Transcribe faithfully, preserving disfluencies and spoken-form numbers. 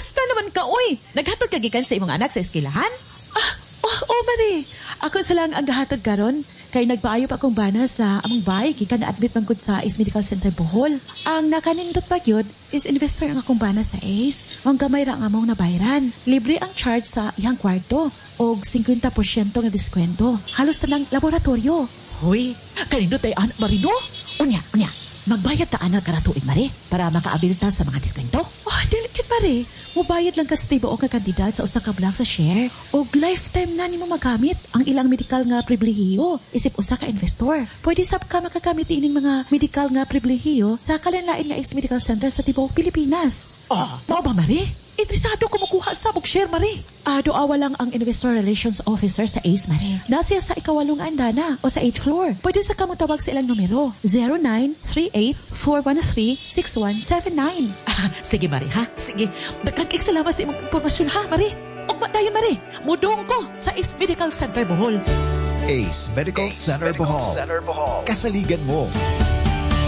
Basta naman ka, uy. Naghatod ka gikan sa imong anak sa eskwelahan? Ah, oh, oh Mari. Ako sa lang ang gahatod karon. Kay nagpaayo pa akong bana sa among bahay gikan na admit man gud sa Ace Medical Center Bohol. Ang nakanindot pa gyud is investor ang akong bana sa Ace. Ang gamay ra nga among nabayaran. Libre ang charge sa iyang kwarto og fifty percent nga diskwento. Halos tanang laboratorio. Uy, kanindot ay anak Marino? Unya, unya. Magbayad ta anak ka tuig, Mari, para makaabilta sa mga diskwento. Oh, delicate Mari. Mubayad lang ka sa tibuok nga kandidat sa usa ka block sa share. Og lifetime na nimo magamit ang ilang medical nga pribilehiyo isip usa ka investor. Pwede sab ka makagamit ining mga medical nga pribilehiyo sa kalanlain nga Ace Medical Center sa tibuok Pilipinas. Oh, mao ba, Mari? Interesado ko makuha sa bug share, Mari. Ah, doawa lang ang Investor Relations Officer sa Ace, Mari. Nasiya sa ikawalong andana o sa eighth floor. Pwede sa kamutawag sa ilang numero. zero nine three eight four one three six one seven nine. Ah, sige, Mari, ha? Sige. Dagdag salamat sa imong impormasyon, ha, Mari? Ugma dayon, Mari. Mudong ko sa Ace Medical Center Bohol. Ace Medical Center Bohol. Kasaligan mo.